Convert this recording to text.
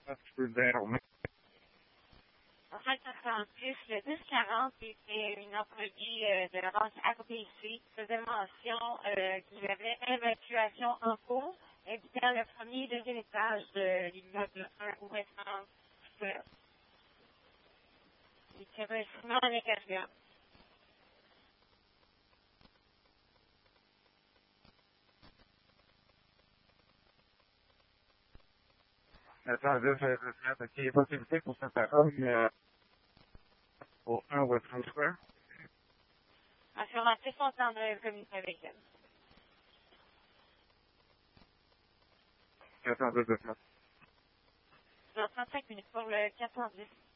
un petit peu d'informations. En fait, en plus, le 1040 était une entrevue de la banque RBC qui faisait mention qu'il y avait évacuation en cours, évitant le premier et deuxième étage de l'immeuble 1 au restaurant. Il y avait un ciment à l'intérieur. Attendez, je vais mettre, OK, il y a possibilité pour cette personne au 1 Western Square. Affirmatif, on s'en a communiqué avec elle. Attendez, je vais mettre. Dans 35 minutes pour le 410.